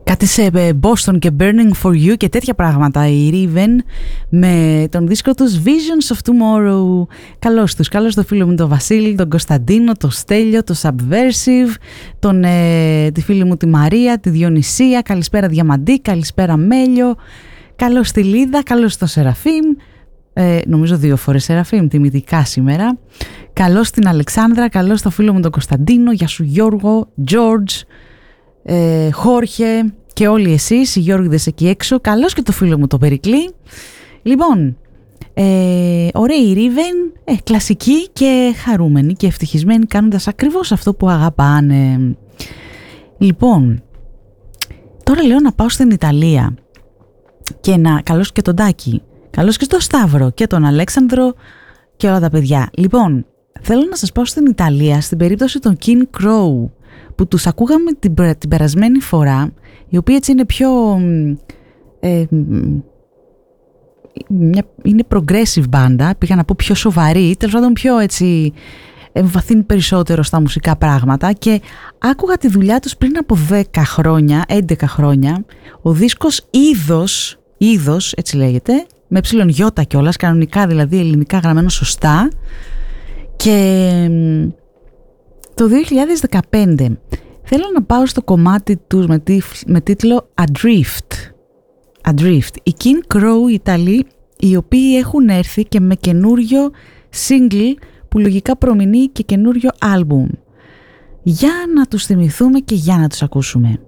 Κάτι σε Boston και Burning for You και τέτοια πράγματα. Η Riven με τον δίσκο τους Visions of Tomorrow. Καλώς τους, καλώς το φίλο μου τον Βασίλη, τον Κωνσταντίνο, τον Στέλιο, τον Subversive, τη φίλη μου τη Μαρία, τη Διονυσία. Καλησπέρα Διαμαντή, καλησπέρα Μέλιο. Καλώς τη Λίδα, καλώς τον Σεραφείμ. Νομίζω 2 φορές Σεραφείμ, τιμητικά σήμερα. Καλώς την Αλεξάνδρα, καλώς το φίλο μου τον Κωνσταντίνο. Γεια σου Γιώργο, George, Χόρχε και όλοι εσείς, οι Γιώργηδες εκεί έξω. Καλώς και το φίλο μου το Περικλή. Λοιπόν, ωραία η Riven, κλασική και χαρούμενη και ευτυχισμένη, κάνοντας ακριβώς αυτό που αγαπάνε. Λοιπόν, τώρα λέω να πάω στην Ιταλία και καλώς και τον Τάκη, καλώς και στον Σταύρο και τον Αλέξανδρο και όλα τα παιδιά. Λοιπόν, θέλω να σας πάω στην Ιταλία, στην περίπτωση των King Crow, που τους ακούγαμε την περασμένη φορά, οι οποίοι έτσι είναι πιο είναι progressive μπάντα, πήγα να πω πιο σοβαρή, τέλος πάντων πιο έτσι εμβαθύνει περισσότερο στα μουσικά πράγματα, και άκουγα τη δουλειά τους πριν από 10 χρόνια, 11 χρόνια. Ο δίσκος Είδος, έτσι λέγεται, με ψιλον-γιώτα κιόλας, κανονικά δηλαδή ελληνικά γραμμένο σωστά, και το 2015 θέλω να πάω στο κομμάτι τους με τίτλο Adrift. Οι King Crow οι Ιταλοί, οι οποίοι έχουν έρθει και με καινούριο single που λογικά προμηνύει και καινούριο άλμπουμ. Για να τους θυμηθούμε και για να τους ακούσουμε.